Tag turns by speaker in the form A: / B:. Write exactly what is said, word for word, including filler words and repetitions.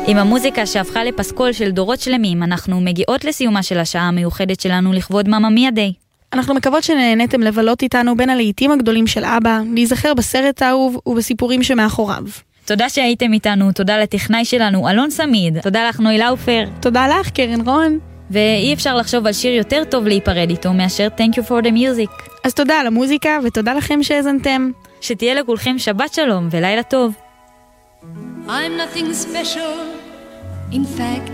A: עם המוזיקה שהפכה לפסקול של דורות שלמים, אנחנו מגיעות לסיומה של השעה המיוחדת שלנו לכבוד מאמא מיה דיי.
B: אנחנו מקוות שנהניתם לבלות איתנו בין הלהיטים הגדולים של אבא, להיזכר בסרט האהוב ובסיפורים שמאחוריו.
A: תודה שהייתם איתנו, תודה לטכנאי שלנו אלון סמיד, תודה לך נוי לאופר.
B: תודה לך קרן רון.
A: ואי אפשר לחשוב על שיר יותר טוב להיפרד איתו מאשר Thank you for the music.
B: אז תודה על המוזיקה ותודה לכם שהאזנתם.
A: שתהיה לכולכם שבת שלום ולילה טוב.
C: I'm nothing special, in fact